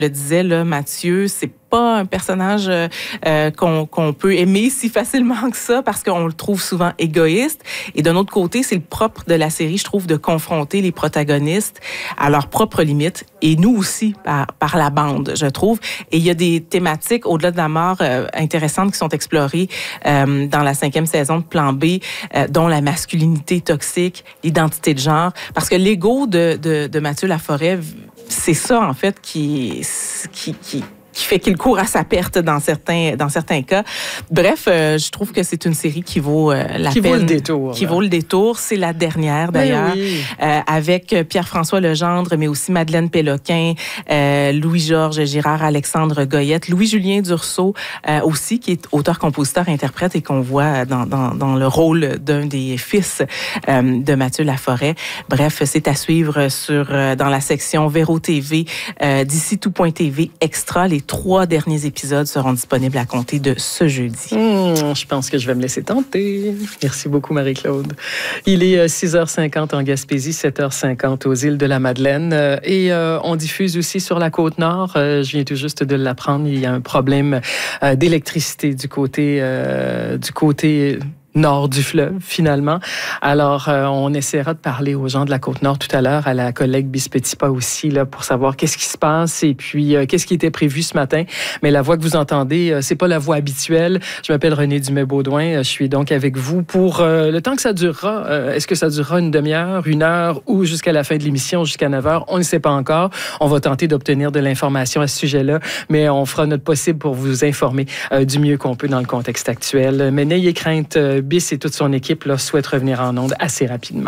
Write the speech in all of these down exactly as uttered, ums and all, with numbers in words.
le disait, là, Mathieu, c'est pas un personnage euh, qu'on, qu'on peut aimer si facilement que ça parce qu'on le trouve souvent égoïste. Et d'un autre côté, c'est le propre de la série, je trouve, de confronter les protagonistes à leurs propres limites et nous aussi par, par la bande, je trouve. Et il y a des thématiques au-delà de la mort euh, intéressantes qui sont explorées euh, dans la cinquième saison de Plan B, euh, dont la masculinité toxique, l'identité de genre. Parce que l'ego de, de, de Mathieu Laforêt, c'est ça, en fait, qui, qui, qui, qui fait qu'il court à sa perte dans certains, dans certains cas. Bref, euh, je trouve que c'est une série qui vaut euh, la qui peine. Qui vaut le détour. Qui là. vaut le détour. C'est la dernière, d'ailleurs, oui. euh, avec Pierre-François Legendre, mais aussi Madeleine Péloquin, euh, Louis-Georges Girard, Alexandre Goyette, Louis-Julien Dursault, euh, aussi, qui est auteur, compositeur, interprète et qu'on voit dans, dans, dans le rôle d'un des fils euh, de Mathieu Laforêt. Bref, c'est à suivre sur, euh, dans la section Véro T V, euh, d'ici tout point T V Extra. Les trois derniers épisodes seront disponibles à compter de ce jeudi. Mmh, je pense que je vais me laisser tenter. Merci beaucoup, Marie-Claude. Il est six heures cinquante en Gaspésie, sept heures cinquante aux îles de la Madeleine. Et euh, on diffuse aussi sur la Côte-Nord. Euh, je viens tout juste de l'apprendre. Il y a un problème euh, d'électricité du côté, euh, du côté nord du fleuve, finalement. Alors, euh, on essaiera de parler aux gens de la Côte-Nord tout à l'heure, à la collègue Bispetipa aussi, là, pour savoir qu'est-ce qui se passe et puis euh, qu'est-ce qui était prévu ce matin. Mais la voix que vous entendez, euh, c'est pas la voix habituelle. Je m'appelle René Dumais-Baudouin. Je suis donc avec vous pour euh, le temps que ça durera. Euh, est-ce que ça durera une demi-heure, une heure ou jusqu'à la fin de l'émission, jusqu'à neuf heures? On ne sait pas encore. On va tenter d'obtenir de l'information à ce sujet-là, mais on fera notre possible pour vous informer euh, du mieux qu'on peut dans le contexte actuel. Mais n'ayez crainte, euh, Bis et toute son équipe là, souhaitent revenir en ondes assez rapidement.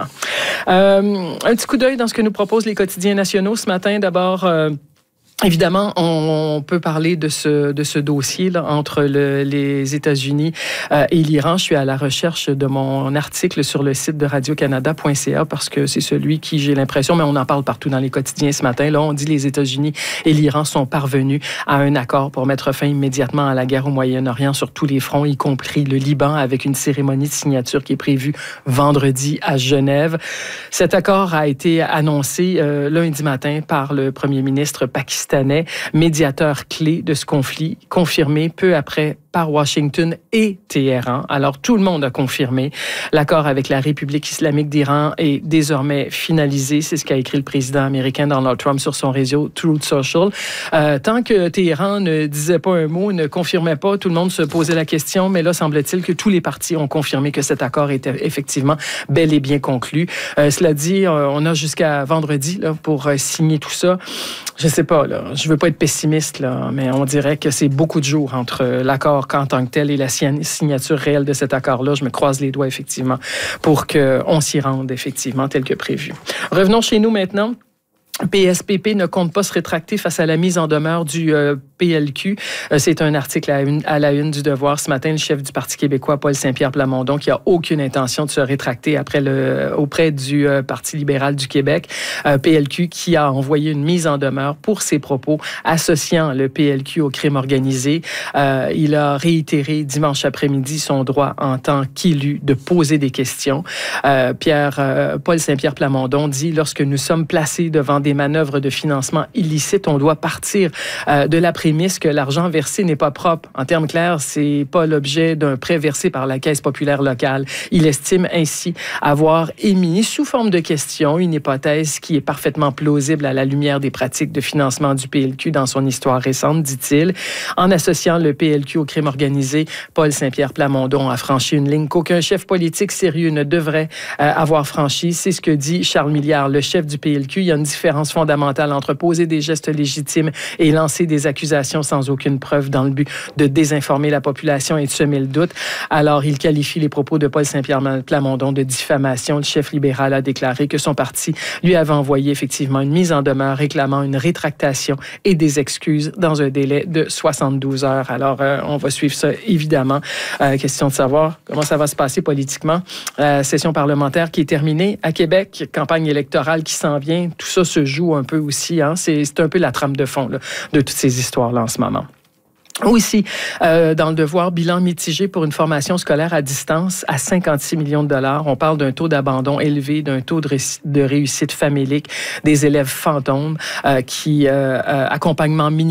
Euh, un petit coup d'œil dans ce que nous proposent les quotidiens nationaux ce matin. D'abord, euh, évidemment, on peut parler de ce, de ce dossier là, entre le, les États-Unis euh, et l'Iran. Je suis à la recherche de mon article sur le site de radio canada point c a parce que c'est celui qui, j'ai l'impression, mais on en parle partout dans les quotidiens ce matin. Là, on dit les États-Unis et l'Iran sont parvenus à un accord pour mettre fin immédiatement à la guerre au Moyen-Orient sur tous les fronts, y compris le Liban, avec une cérémonie de signature qui est prévue vendredi à Genève. Cet accord a été annoncé euh, lundi matin par le premier ministre pakistanais, médiateur clé de ce conflit, confirmé peu après par Washington et Téhéran. Alors, tout le monde a confirmé. L'accord avec la République islamique d'Iran est désormais finalisé. C'est ce qu'a écrit le président américain Donald Trump sur son réseau Truth Social. Euh, tant que Téhéran ne disait pas un mot, ne confirmait pas, tout le monde se posait la question, mais là, semble-t-il que tous les partis ont confirmé que cet accord était effectivement bel et bien conclu. Euh, cela dit, euh, on a jusqu'à vendredi là, pour euh, signer tout ça. Je sais pas, là, je veux pas être pessimiste, là, mais on dirait que c'est beaucoup de jours entre l'accord en tant que tel et la signature réelle de cet accord-là. Je me croise les doigts, effectivement, pour qu'on s'y rende, effectivement, tel que prévu. Revenons chez nous maintenant. P S P P ne compte pas se rétracter face à la mise en demeure du euh, P L Q. Euh, c'est un article à, une, à la une du Devoir ce matin. Le chef du Parti québécois, Paul Saint-Pierre Plamondon, qui a aucune intention de se rétracter après le, auprès du euh, Parti libéral du Québec. Euh, P L Q qui a envoyé une mise en demeure pour ses propos associant le P L Q au crime organisé. Euh, il a réitéré dimanche après-midi son droit en tant qu'élu de poser des questions. Euh, Pierre, euh, Paul Saint-Pierre Plamondon dit « Lorsque nous sommes placés devant des manœuvres de financement illicites, on doit partir euh, de la prémisse que l'argent versé n'est pas propre. En termes clairs, c'est pas l'objet d'un prêt versé par la Caisse populaire locale. Il estime ainsi avoir émis, sous forme de question, une hypothèse qui est parfaitement plausible à la lumière des pratiques de financement du P L Q dans son histoire récente, dit-il. En associant le P L Q au crime organisé, Paul Saint-Pierre Plamondon a franchi une ligne qu'aucun chef politique sérieux ne devrait euh, avoir franchie. C'est ce que dit Charles Milliard, le chef du P L Q. Il y a une différence fondamentale entre poser des gestes légitimes et lancer des accusations sans aucune preuve dans le but de désinformer la population et de semer le doute. Alors, il qualifie les propos de Paul Saint-Pierre Plamondon de diffamation. Le chef libéral a déclaré que son parti lui avait envoyé effectivement une mise en demeure réclamant une rétractation et des excuses dans un délai de soixante-douze heures. Alors, euh, on va suivre ça, évidemment. Euh, question de savoir comment ça va se passer politiquement. Euh, session parlementaire qui est terminée à Québec, campagne électorale qui s'en vient. Tout ça se joue un peu aussi. Hein? C'est, c'est un peu la trame de fond là, de toutes ces histoires-là en ce moment. Aussi, euh, dans le Devoir, bilan mitigé pour une formation scolaire à distance à cinquante-six millions de dollars. On parle d'un taux d'abandon élevé, d'un taux de, ré- de réussite famélique, des élèves fantômes, euh, qui euh, euh, accompagnement minimal